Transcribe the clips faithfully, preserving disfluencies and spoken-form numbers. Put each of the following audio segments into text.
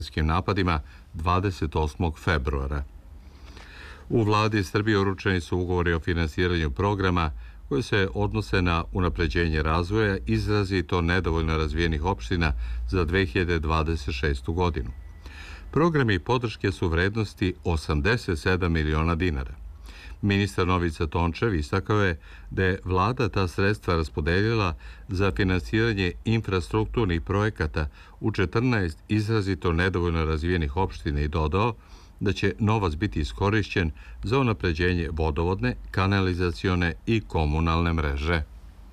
napadima dvadeset osmog februara. U vladi Srbije uručeni su ugovori o finansiranju programa koje se odnose na unapređenje razvoja izrazito nedovoljno razvijenih opština za dve hiljade dvadeset šestu. godinu. Programi podrške su vrednosti osamdeset sedam miliona dinara. Ministar Novica Tončev istakao je da je vlada ta sredstva raspodeljila za finansiranje infrastrukturnih projekata u četrnaest izrazito nedovoljno razvijenih opština i dodao da će novac biti iskorišćen za unapređenje vodovodne, kanalizacione i komunalne mreže.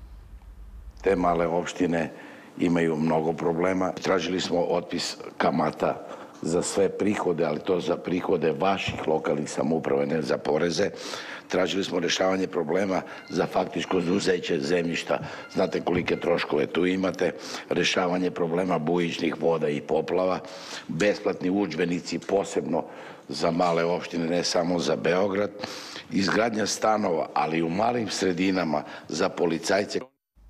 Te male opštine imaju mnogo problema. Tražili smo otpis kamata za sve prihode, ali to za prihode vaših lokalnih samouprava, ne za poreze. Tražili smo rešavanje problema za faktičko izuzeće zemljišta. Znate kolike troškove tu imate. Rešavanje problema bujičnih voda i poplava. Besplatni udžbenici posebno za male opštine, ne samo za Beograd. Izgradnja stanova, ali i u malim sredinama za policajce.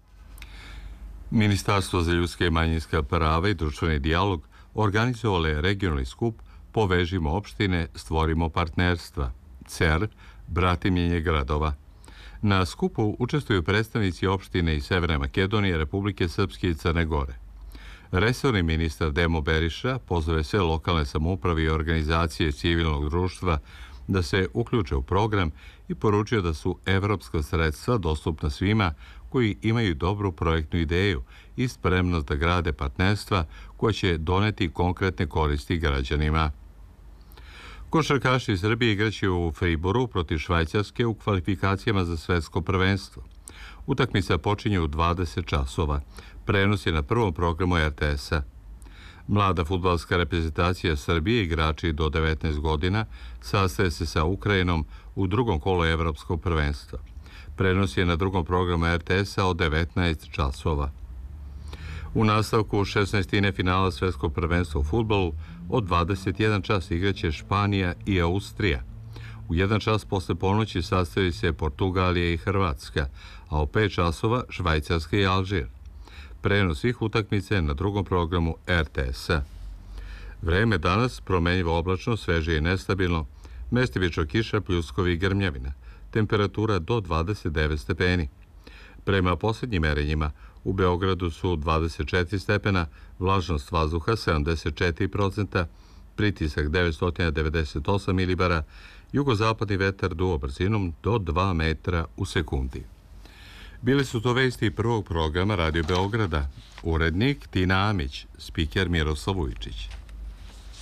Ministarstvo za ljudske i manjinska prava i društveni dijalog organizovalo je regionalni skup Povežimo opštine, stvorimo partnerstva, C E R, bratimljenje gradova. Na skupu učestvuju predstavnici opštine iz Severne Makedonije, Republike Srpske i Crne Gore. Resorni ministar Demo Beriša pozove sve lokalne samouprave i organizacije civilnog društva da se uključe u program i poručio da su evropska sredstva dostupna svima koji imaju dobru projektnu ideju i spremnost da grade partnerstva koja će doneti konkretne koristi građanima. Košarkaši Srbije igraće u Friboru protiv Švajcarske u kvalifikacijama za svetsko prvenstvo. Utakmica počinje u dvadeset časova. Prenos je na prvom programu R T S-a. Mlada fudbalska reprezentacija Srbije, igrači do devetnaest godina, sastaje se sa Ukrajinom u drugom kolu evropskog prvenstva. Prenos je na drugom programu R T S-a od devetnaest časova. U nastavku šesnaestine finala svetskog prvenstva u fudbalu od dvadeset jedan čas igraće Španija i Austrija. U jedan čas posle ponoći sastaju se Portugalija i Hrvatska, a u pet časova Švajcarska i Alžir. Prenos svih utakmica je na drugom programu R T S-a. Vreme danas promenjivo oblačno, sveže i nestabilno, mestimično kiša, pljuskovi i grmljavina. Temperatura do dvadeset devet stepeni. Prema posljednjim merenjima, u Beogradu su dvadeset četiri stepena, vlažnost vazduha sedamdeset četiri procenta, pritisak devetsto devedeset osam milibara, jugozapadni vetar duo brzinom do dva metra u sekundi. Bili su to vesti prvog programa Radio Beograda. Urednik Tina Amić, spiker Miroslav Vujčić.